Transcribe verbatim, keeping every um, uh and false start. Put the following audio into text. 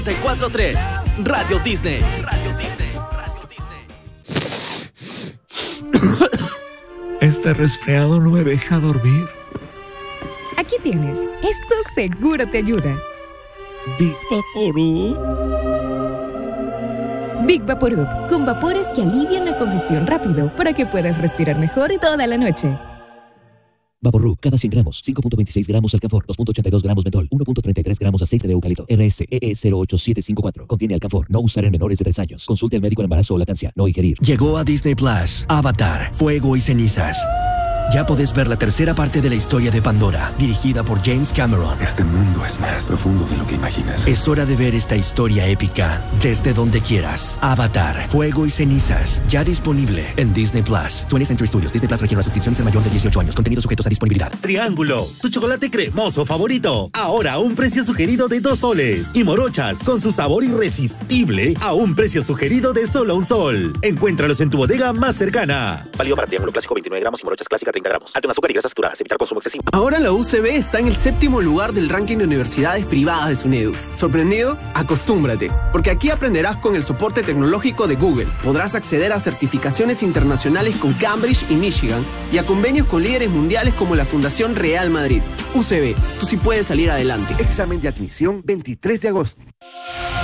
cuatro tres Radio Disney. Radio Disney. Radio Disney. Este resfriado no me deja dormir. Aquí tienes. Esto seguro te ayuda. Big Vaporub. Big Vaporub, con vapores que alivian la congestión rápido para que puedas respirar mejor toda la noche. Vaporub, cada cien gramos, cinco punto veintiséis gramos alcanfor, dos punto ochenta y dos gramos mentol, uno punto treinta y tres gramos aceite de eucalipto. R S E E cero ocho siete cinco cuatro. Contiene alcanfor. No usar en menores de tres años. Consulte al médico en embarazo o lactancia. No ingerir. Llegó a Disney Plus, Avatar, Fuego y Cenizas. Ya podés ver la tercera parte de la historia de Pandora, dirigida por James Cameron. Este mundo es más profundo de lo que imaginas. Es hora de ver esta historia épica desde donde quieras. Avatar, Fuego y Cenizas, ya disponible en Disney Plus. twentieth Century Studios. Disney Plus requiere una suscripción al mayor de dieciocho años. Contenidos sujetos a disponibilidad. Triángulo, tu chocolate cremoso favorito. Ahora a un precio sugerido de dos soles. Y Morochas, con su sabor irresistible, a un precio sugerido de solo un sol. Encuéntralos en tu bodega más cercana. Válido para Triángulo Clásico veintinueve gramos y Morochas Clásica treinta gramos. Alto en azúcar y grasas saturadas. Evitar consumo excesivo. Ahora la U C B está en el séptimo lugar del ranking de universidades privadas de SUNEDU. ¿Sorprendido? Acostúmbrate, porque aquí aprenderás con el soporte tecnológico de Google. Podrás acceder a certificaciones internacionales con Cambridge y Michigan y a convenios con líderes mundiales como la Fundación Real Madrid. U C B, tú sí puedes salir adelante. Examen de admisión veintitrés de agosto.